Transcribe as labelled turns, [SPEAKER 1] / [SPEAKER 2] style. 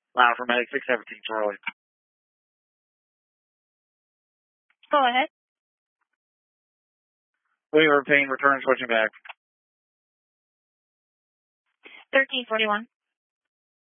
[SPEAKER 1] Line for Medic 617, Charlie.
[SPEAKER 2] Go ahead.
[SPEAKER 1] We are paying return switching back.
[SPEAKER 2] 1341.